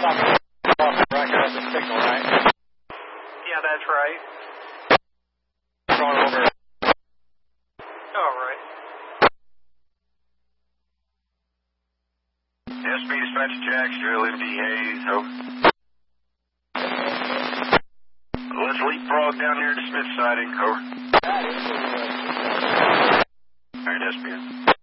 That's a signal, right? Yeah, that's right. Going over. All right. SB dispatch Jack, Drill MD Hayes, over. Let's leapfrog down here to Smith siding, over. All right, SB.